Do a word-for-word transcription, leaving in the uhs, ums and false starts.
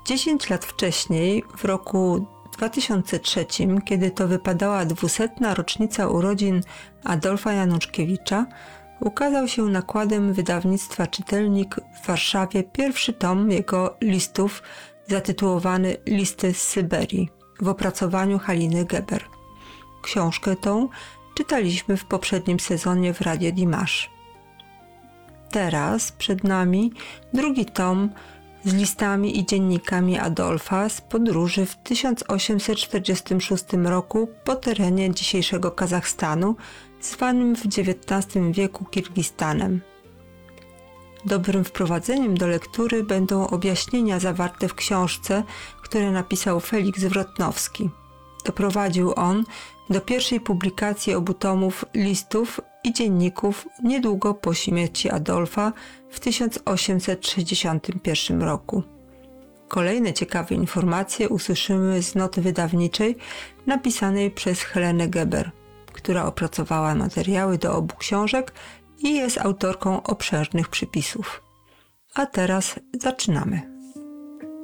Dziesięć lat wcześniej, w roku dwa tysiące trzecim, kiedy to wypadała dwusetna rocznica urodzin Adolfa Januszkiewicza, ukazał się nakładem wydawnictwa Czytelnik w Warszawie pierwszy tom jego listów zatytułowany Listy z Syberii w opracowaniu Haliny Geber. Książkę tą czytaliśmy w poprzednim sezonie w Radzie Dimash. Teraz przed nami drugi tom z listami i dziennikami Adolfa z podróży w tysiąc osiemset czterdziestym szóstym roku po terenie dzisiejszego Kazachstanu, zwanym w dziewiętnastym wieku Kirgistanem. Dobrym wprowadzeniem do lektury będą objaśnienia zawarte w książce, które napisał Feliks Wrotnowski. Doprowadził on do pierwszej publikacji obu tomów listów i dzienników niedługo po śmierci Adolfa w tysiąc osiemset sześćdziesiątym pierwszym roku. Kolejne ciekawe informacje usłyszymy z noty wydawniczej napisanej przez Helenę Geber, która opracowała materiały do obu książek i jest autorką obszernych przypisów. A teraz zaczynamy.